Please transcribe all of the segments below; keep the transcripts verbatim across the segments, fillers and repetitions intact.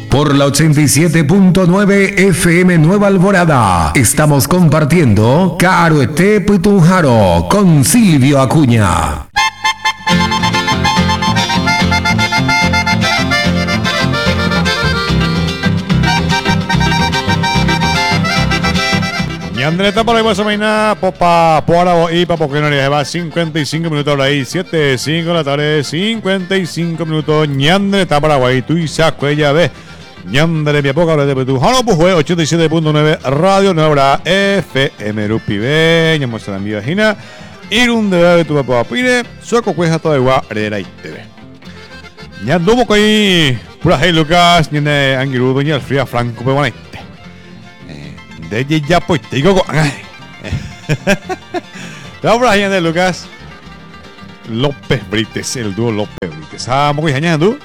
Por la ochenta y siete punto nueve F M Nueva Alborada, estamos compartiendo Caroete Putunjaro con Silvio Acuña. Y Andrés está por ahí, pues, mañana, popa, por y para porque no le va cincuenta y cinco minutos ahora ahí, siete, cinco de la tarde, cincuenta y cinco minutos. Ñandre está Paraguay, tú y saco ella ve. Ñandre, mi poca hora de tu Jano Pujue, ochenta y siete punto nueve, Radio Nueva F M Rupibe, ñamos a la mi vagina, Irun de tu papá pide, soco cueja toda igual, herera y T V. Ñandumo coi, pura hey Lucas, ñane angirudo, ñal fría franco, pero bueno. De ya pues te digo vamos a de Lucas López Brites, el dúo López Brites. Ah, muy bien, tú.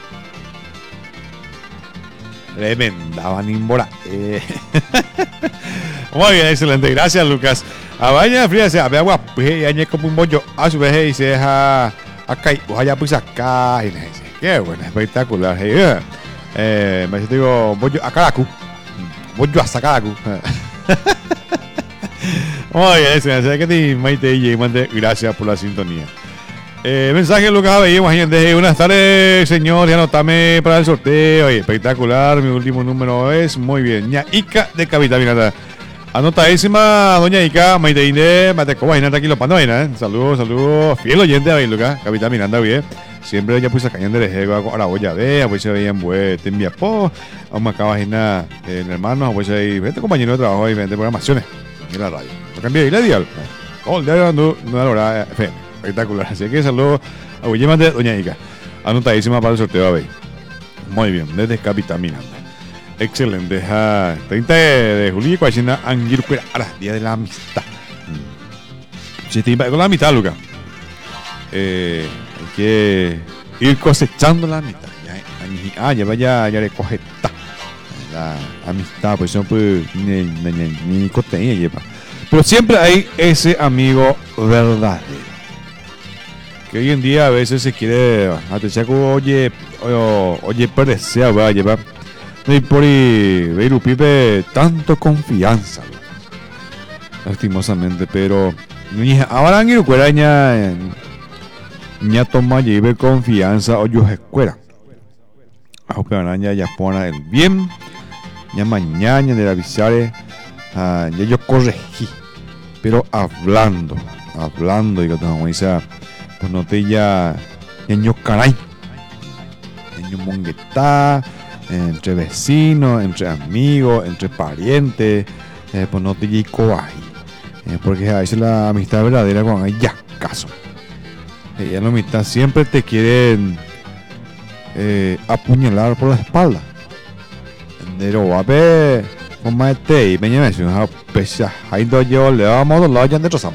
Tremenda Banimbora. Eh. Muy bien, excelente. Gracias, Lucas. A vaya fría se había agua, pues añe como un bollo. A su vez y se deja acá y allá pues acá. Qué bueno, espectacular. Eh, me digo bollo a Caracu. Voy yo a sacar oye, ese que te maite y mande gracias por la sintonía. Eh, mensaje Lucas Abello, gente. Buenas tardes, señor. Ya anotame para el sorteo. Oye, espectacular. Mi último número es muy bien. Ña Ica de Capitaminata. Anotadísima, doña Ica, maite inde, mate coba, aquí los panoina, ¿eh? Saludos, saludos. Fiel oyente a Lucas, Capitán Miranda, bien. Siempre ya puse a cañón de lejego a la olla de, a pues se veían pues, te envía po, a una cabajina en hermanos, a pues ahí, vete compañero de trabajo y vente programaciones en la radio. Lo cambié y le di al. Oh, el diario no no hora F M. Espectacular. Así que saludos a Guillermo de doña Ica. Anotadísima para el sorteo a ver. Muy bien, desde Capitán Miranda. Excelente. Ja, treinta de julio, Coachina Anguir Cuera, día de la amistad. Si te con la amistad, Lucas. Eh, hay que ir cosechando la amistad. Ya, ah, ya vaya, ya le coge la amistad, pues no puede ni ni ni costeña lleva. Pero siempre hay ese amigo verdadero. Que hoy en día a veces se quiere, atención, oye, oye, oye, parecía, va a llevar. No hay por ahí, ver pipe, tanto confianza, lastimosamente, pero ahora en el cueraña ya toma lleve confianza o yo escuela. A ya ya pone el bien, ya mañana de avisar, ya yo corregí, pero hablando, hablando, digo, como dice, pues no te ya, ya yo caray, ya yo mongueta. Entre vecinos, entre amigos, entre parientes, eh, pues no te llego ahí. Eh, porque a veces la amistad verdadera cuando hay ya caso. Ella la amistad siempre te quieren eh, apuñalar por la espalda. Pero va a ver, como este, y me llama, si no, pues ahí dos yo le vamos a los lados ya destrozamos.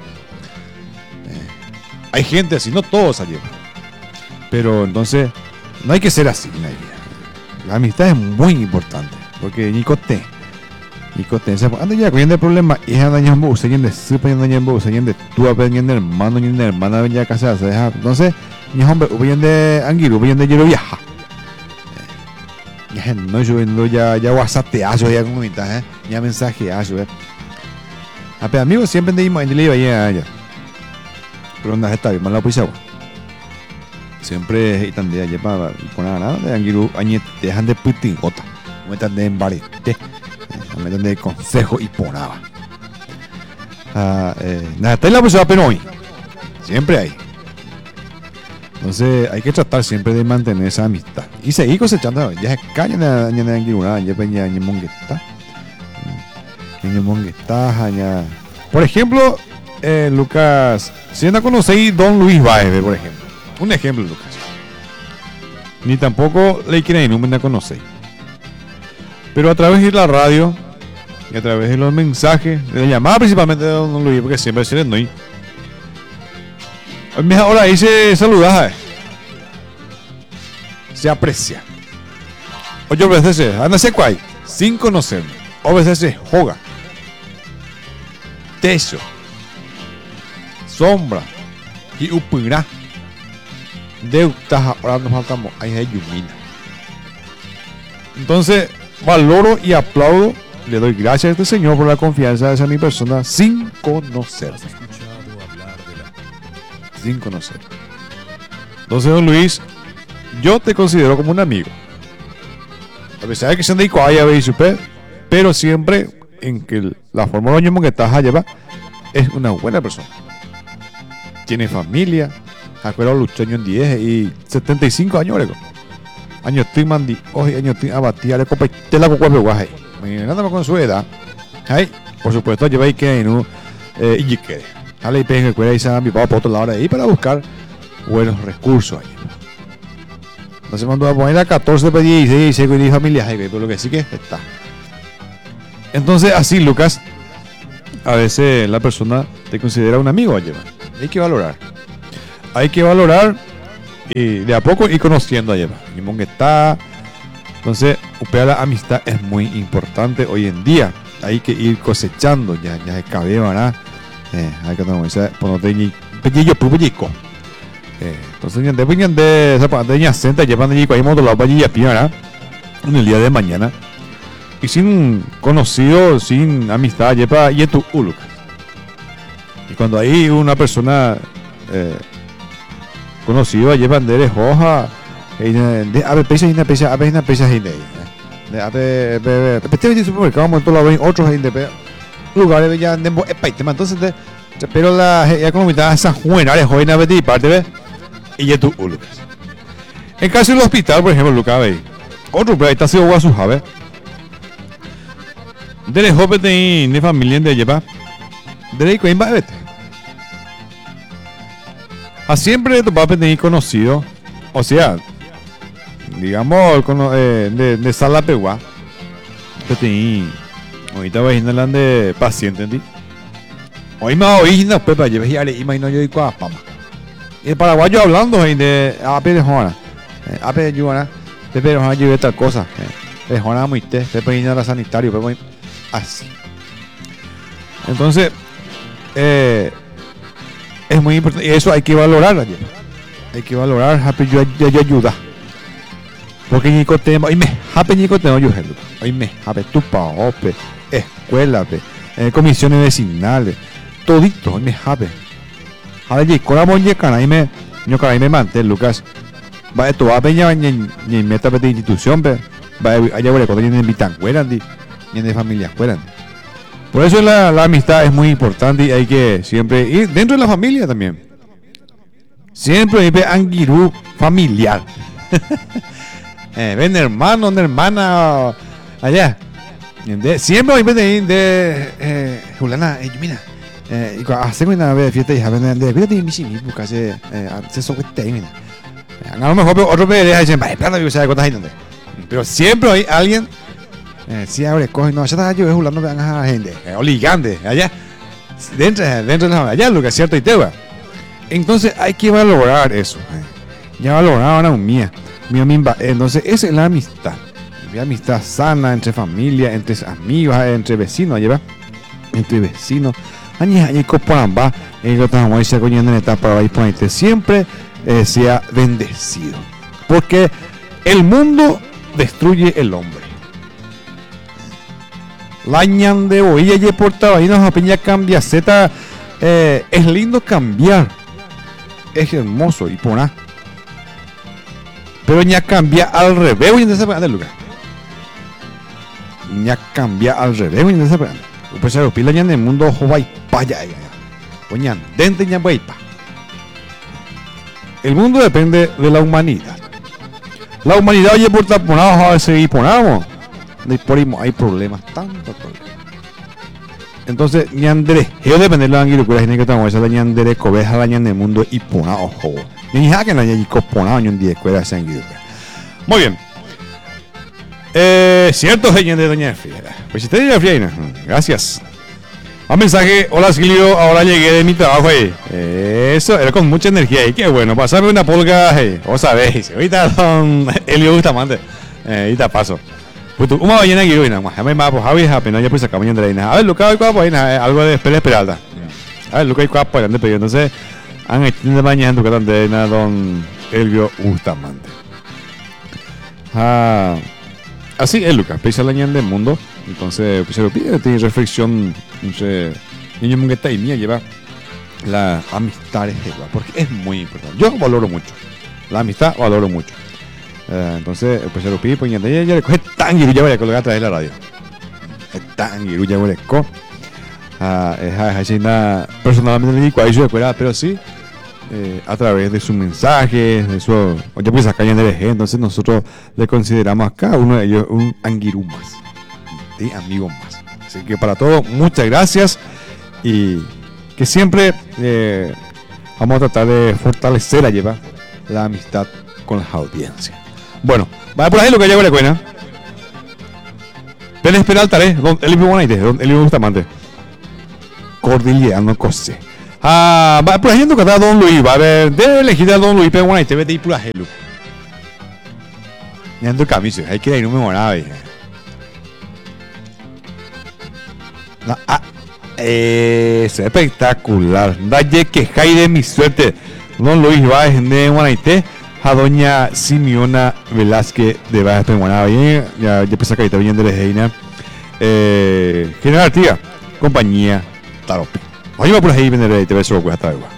Hay gente así, no todos allí. Pero entonces, no hay que ser así, nadie. La amistad es muy importante, porque Nicote, Nicote, se anda ya cogiendo el problema y es daño muy, se yende super daño muy, se yende tú aprendiendo hermano y hermana ven ya casada, se deja, entonces, ni hombre, yende anguilo, yende yo viaja. Ya no yo ya ya WhatsApp te hago ya comunidad, eh, ya mensaje hago, eh. A ver, amigos siempre andamos en el iba ya allá. Pero anda está bien, mala pues agua. Siempre están de allá para poner nada de anguilo, añete, dejan de putingota, no metan de embarete, no metan de consejo y ponaba. Ah, eh, nada, está en la persona pero hoy, siempre hay. Entonces hay que tratar siempre de mantener esa amistad y seguir cosechando. Ya se callan de anguilo, ya peña ya mongueta, ya mongueta, ya. Por ejemplo, eh, Lucas, si no conocéis Don Luis Baez, por ejemplo. Un ejemplo, Lucas. Ni tampoco le quieren no me conocéis. Pero a través de la radio y a través de los mensajes, de la llamada principalmente de Don Luis, porque siempre se les doy. Ahora ahí se saluda, se aprecia. Oye, a veces se anda se cuay, sin conocerme. A veces se juega. Techo, sombra y upirá. De ahora nos faltamos ahí de Yumina. Entonces, valoro y aplaudo, le doy gracias a este señor por la confianza hacia mi persona sin conocer. Sin conocer. Entonces, don Luis, yo te considero como un amigo. A pesar de que se dedicó a ella, pero siempre en que la forma de que estás lleva es una buena persona. Tiene familia, acuerdo luchó en diez y setenta y cinco años, ¿verdad? Años estoy mandi, hoy años estoy abatida, le compré la coca de guaje. Nada más con su edad. Ay, por supuesto, lleva ahí que no, eh, y que, dale y pegue, cuida y sabe mi papá por otro lado de ahí para buscar buenos recursos ahí. Entonces mandó a poner a catorce, dieciséis, dieciséis y familias, ahí, pero lo que sí que está. Entonces, así, Lucas, a veces la persona te considera un amigo, lleva. Hay que valorar. Hay que valorar y de a poco ir conociendo a lleva. Y que está. Entonces, la amistad es muy importante hoy en día. Hay que ir cosechando, ya, ya se cabe, ¿verdad? Eh, hay que tomar, ponerte en pequeño público. Entonces, después de esa parte de senta, llevan allí, ahí moto la valle y ¿verdad? En el día de mañana. Y sin conocido, sin amistad, lleva y tu uluc. Y cuando hay una persona eh, conocida, lleva de hoja, de ave pesa y una pesa, ave una pesa y de de ave, repete en el supermercado, monto la ven otros en de lugares ya de tema. Entonces, pero la ya como mitad esa buena, de joven ave de parte, ¿ves? Y ya tu uluc. En caso del hospital, por ejemplo, Lucas, ve otro pero ahí está sido guasu, ¿sabes? De joven de de familia de lleva de ahí coin va a siempre tu papá tener conocido, o sea, digamos eh, de de sala pegua que tení ahorita va a ir de paciente en ti hoy me oí no pepa lleve ya le imagino yo y cua pama el paraguayo hablando de ape de Juana ape de Juana te pero Juana lleve tal cosa de Juana muy te te pedir a la sanitario pero así. Entonces, eh, es muy importante. Y eso hay que valorar. Hay que valorar. Happy yo, yo, yo ayuda. Porque ni tema. Hoy me happy ni tema yo hello. Hoy me happy tu paope, escuela, eh, comisiones vecinales, todito. Hoy me happy. A ver, con la monje cana y me, yo cara y me mantel, Lucas. Va esto va a peña ni ni meta de institución, pe. Va allá por cuando ni invitan, fueran di. De familia fueran. Por eso la, la amistad es muy importante y hay que siempre ir dentro de la familia también. Siempre hay anguirú familiar. eh, ven hermano, ven hermana allá. Siempre hay de de eh, Juliana, eh, mira, eh, hace una vez fiesta y saben de cuídate mi sí, porque hace se soquete mira. A lo mejor otro me deja dicen, "Vaya, plata, yo sé cosas ahí". Pero siempre hay alguien Eh, si ahora coge, no, ya está yo hablando de la gente, eh, oligante, allá, dentro, dentro de la allá, lo que es cierto y te va. Entonces hay que valorar eso, eh. Ya valoraron a mía, mi amiga, entonces esa es la amistad, la amistad sana entre familia, entre amigos, entre vecinos, lleva, entre vecinos, años, años, coporamba, y lo estamos ahí se cogiendo en esta para ir ponerte siempre eh, sea bendecido, porque el mundo destruye el hombre. La ñande hoy ella portaba ahí nos peña cambia Z eh, es lindo cambiar, es hermoso y por nada, pero ya cambia al revés hoy en ese lugar, ya cambia al revés hoy en ese lugar, pues se pila ya en el mundo joven paya oñan dente ya pa. El mundo depende de la humanidad. La humanidad oye por taponados a seguir ponamos. Por ahí hay problemas, tantos problemas. Entonces, ñandere, yo depende de la anguila que que estamos esa ñandere cobeja la ñande mundo y pona ojo. Ni ja que no hay copona ni un día escuela esa anguila. Muy bien. Eh, cierto, ñande doña Friera. Pues si te diga Friera, gracias. Un mensaje, hola Silvio, ahora llegué de mi trabajo ahí. Eso, era con mucha energía y qué bueno, pasarme una polga, hey, vos sabéis, ahorita don Elio Bustamante, eh, ahorita paso. Pues tú, una ballena que viene, más, me más, pues, Javi, apenas ya pues saca mañana de la. A ver, lo que hay cuapo, algo de espera esperada. A ver, lo que hay cuapo, grande pero entonces, han hecho de mañana en tu canal de don Elio Bustamante. Ah, así es, Lucas, pesa la ñan del mundo. Entonces, pues se lo pide, tiene reflexión. Entonces, niño mungueta y mía lleva la amistad, porque es muy importante. Yo valoro mucho. La amistad valoro mucho. Uh, entonces, pues se lo pide, pues ya le coge tan y ya voy a colgar a través de la radio. Es tan y ya voy a colgar. Es así, personalmente le digo a ellos de fuera, pero sí. Eh, a través de sus mensajes, de su, oye, pues acá ya en el eje, entonces nosotros le consideramos a cada uno de ellos un anguirú más, de amigos más. Así que para todo, muchas gracias y que siempre eh, vamos a tratar de fortalecer la lleva la amistad con las audiencias. Bueno, vaya por ahí lo que llegó la cuena. Ven a esperar al taré, el mismo Guanaite, el mismo Bustamante. Cordillera, no cose. Ah, va por ejemplo que está Don Luis, va a ver, debe elegir a Don Luis, pero bueno, ahí te vete y pura gelo. Ya ando camisa, hay que ir un memorable. No, ah, es espectacular. Daye que jai de mi suerte. Don Luis va de Guanaité a doña Simeona Velázquez de Baja de Guanaité. Ya, ya pensé que ahí está bien de la Reina. Eh, General Artigas, compañía Tarope. Oye, va por ahí, vender, te ves solo, pues hasta luego.